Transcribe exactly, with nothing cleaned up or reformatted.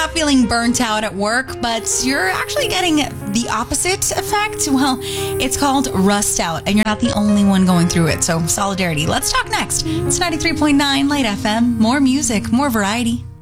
not feeling burnt out at work, but you're actually getting the opposite effect, well, it's called rust out, and you're not the only one going through it. So solidarity. Let's talk next. It's ninety-three point nine Light F M. More music, more variety.